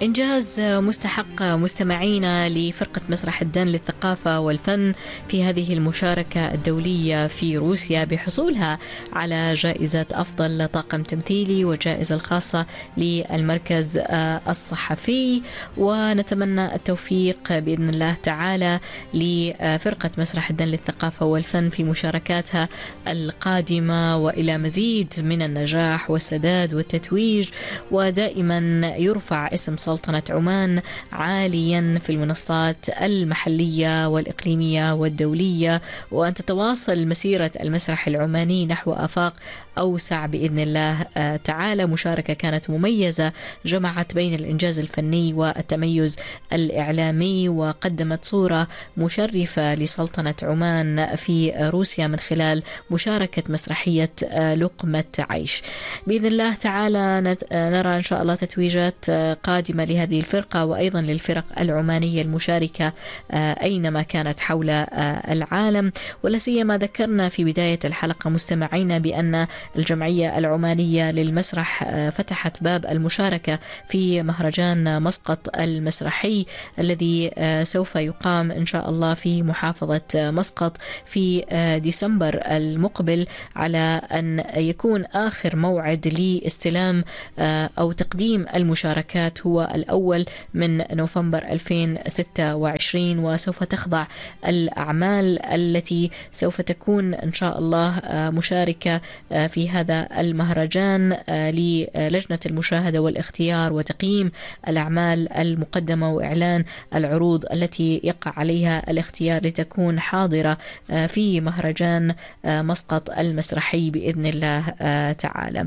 إنجاز مستحق مستمعينا لفرقة مسرح الدن للثقافة والفن في هذه المشاركة الدولية في روسيا بحصولها على جائزة أفضل طاقم تمثيلي والجائزة الخاصة للمركز الصحفي. ونتمنى التوفيق بإذن الله تعالى لفرقة مسرح الدن للثقافة والفن في مشاركاتها القادمة، وإلى مزيد من النجاح والسداد والتتويج، ودائما يرفع اسم سلطنة عمان عاليا في المنصات المحلية والإقليمية والدولية، وأن تتواصل مسيرة المسرح العماني نحو آفاق أوسع بإذن الله تعالى. مشاركة كانت مميزة جمعت بين الإنجاز الفني والتميز الإعلامي، وقدمت صورة مشرفة لسلطنة عمان في روسيا من خلال مشاركة مسرحية لقمة عيش. بإذن الله تعالى نرى إن شاء الله تتويجات قادمة لهذه الفرقة وأيضا للفرق العمانية المشاركة أينما كانت حول العالم. ولا سيما ذكرنا في بداية الحلقة مستمعينا بأن الجمعية العمانية للمسرح فتحت باب المشاركة في مهرجان مسقط المسرحي الذي سوف يقام إن شاء الله في محافظة مسقط في ديسمبر المقبل، على أن يكون آخر موعد لاستلام أو تقديم المشاركات هو الأول من نوفمبر 2026. وسوف تخضع الأعمال التي سوف تكون إن شاء الله مشاركة في هذا المهرجان للجنة المشاهدة والاختيار وتقييم الأعمال المقدمة وإعلان العروض التي يقع عليها الاختيار لتكون حاضرة في مهرجان مسقط المسرحي بإذن الله تعالى.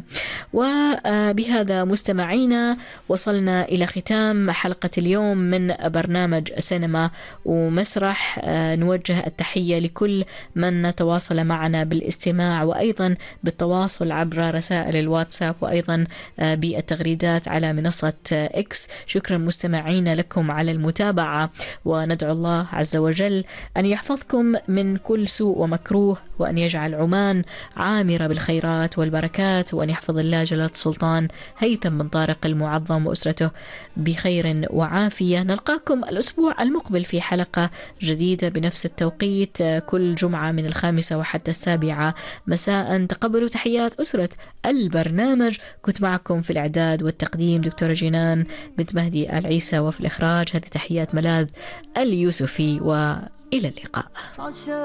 وبهذا مستمعينا وصلنا إلى ختام حلقة اليوم من برنامج سينما ومسرح. نوجه التحية لكل من تواصل معنا بالاستماع وأيضا بالتواصل عبر رسائل الواتساب وأيضا بالتغريدات على منصة إكس. شكرا مستمعين لكم على المتابعة، وندعو الله عز وجل أن يحفظكم من كل سوء ومكروه، وأن يجعل عمان عامرة بالخيرات والبركات، وأن يحفظ الله جلالة السلطان هيثم بن طارق المعظم وأسرته بخير وعافية. نلقاكم الأسبوع المقبل في حلقة جديدة بنفس التوقيت كل جمعة من 5 وحتى 7 مساء. تقبلوا تحيات أسرة البرنامج. كنت معكم في الإعداد والتقديم دكتورة جنان بنت مهدي العيسى، وفي الإخراج هذه تحيات ملاذ اليوسفي، وإلى اللقاء.